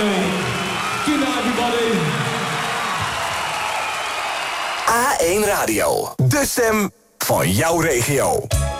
today. Good night, everybody. A1 Radio, de stem van jouw regio.